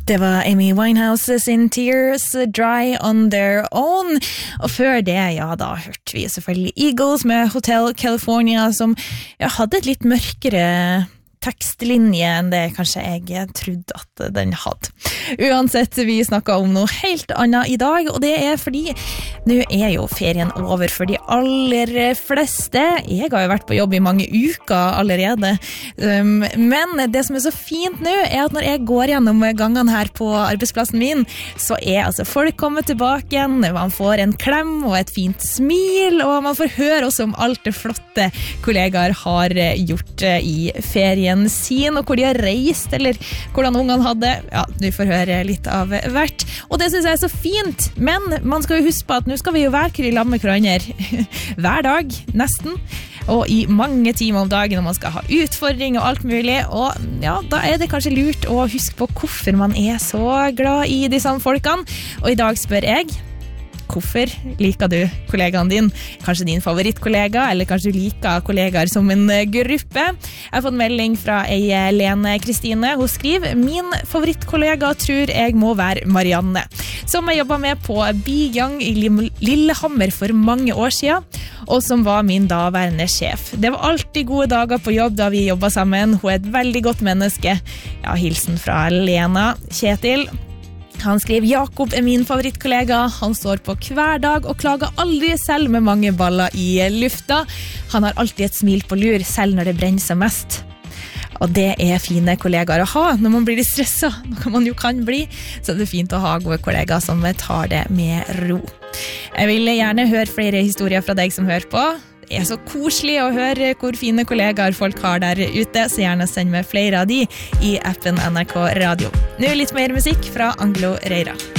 Det var Amy Winehouse sin Tears Dry on Their Own, og før det, ja, da hørte vi selvfølgelig Eagles med Hotel California, som hadde et litt mørkere tekstlinje enn det kanskje jeg trodde at den hadde. Uansett, vi snakket om noe helt annet i dag, og det fordi nå jo ferien over for de aller fleste. Jeg har jo vært på jobb i mange uker allerede, men det som så fint nå at når jeg går gjennom gangene her på arbeidsplassen min, så altså folk kommet tilbake igjen, man får en klem og et fint smil, og man får høre også om alt det flotte kollegaer har gjort i ferien sin, og hvor de har reist, eller hvordan ungene hadde. Ja, du får høre litt av hvert. Og det synes jeg så fint, men man skal jo huske på at nå skal vi jo være i lag med hverandre hver dag, nesten, og i mange timer om dagen, og man skal ha utfordring og alt mulig, og ja, da det kanskje lurt å huske på hvorfor man så glad i de samme folkene. Og i dag spør jeg, hvorfor liker du kollegaen din? Kanskje din favorittkollega, eller kanskje du liker kollegaer som en gruppe? Jeg har fått melding fra Lene Kristine. Hun skriver, min favorittkollega tror jeg må være Marianne, som jeg jobbet med på Bigang i Lillehammer for mange år siden, og som var min daværende sjef. Det var alltid gode dager på jobb da vi jobbet sammen. Hun et veldig godt menneske. Ja, hilsen fra Lena. Kjetil. Han skriver, Jakob min favorittkollega, han står på hver dag og klager aldri selv med mange baller i lufta. Han har alltid et smil på lur, selv når det brenner seg mest. Og det fine kollegaer å ha når man blir litt stresset, noe man jo kan bli, så det fint å ha gode kollegaer som tar det med ro. Jeg vil gjerne høre flere historier fra deg som hører på. Det så koselig å høre hvor fine kollegaer folk har der ute, så gjerne send meg flere av de i appen NRK Radio. Nå litt mer musikk fra Anglo Reira.